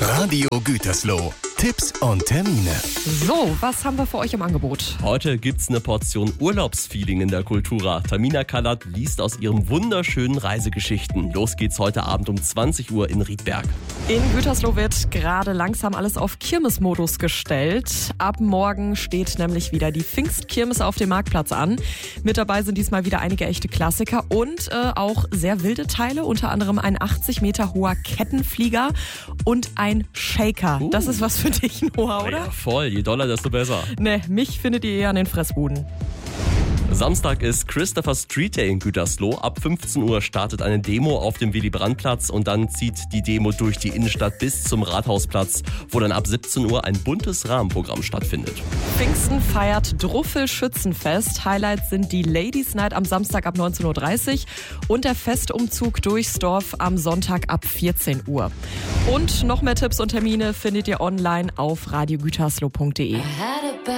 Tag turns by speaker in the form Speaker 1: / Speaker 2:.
Speaker 1: Radio Gütersloh. Tipps und Termine.
Speaker 2: So, was haben wir für euch im Angebot?
Speaker 3: Heute gibt's eine Portion Urlaubsfeeling in der Kultura. Tamina Kallert liest aus ihren wunderschönen Reisegeschichten. Los geht's heute Abend um 20 Uhr in Riedberg.
Speaker 2: In Gütersloh wird gerade langsam alles auf Kirmesmodus gestellt. Ab morgen steht nämlich wieder die Pfingstkirmes auf dem Marktplatz an. Mit dabei sind diesmal wieder einige echte Klassiker und auch sehr wilde Teile, unter anderem ein 80 Meter hoher Kettenflieger und ein Shaker. Das ist was für dich, Noah, oder?
Speaker 3: Ja, voll. Je doller, desto besser.
Speaker 2: Ne, mich findet ihr eher an den Fressbuden.
Speaker 3: Samstag ist Christopher Street Day in Gütersloh. Ab 15 Uhr startet eine Demo auf dem Willy-Brandt-Platz und dann zieht die Demo durch die Innenstadt bis zum Rathausplatz, wo dann ab 17 Uhr ein buntes Rahmenprogramm stattfindet.
Speaker 2: Pfingsten feiert Druffel-Schützenfest. Highlights sind die Ladies Night am Samstag ab 19.30 Uhr und der Festumzug durchs Dorf am Sonntag ab 14 Uhr. Und noch mehr Tipps und Termine findet ihr online auf radiogütersloh.de.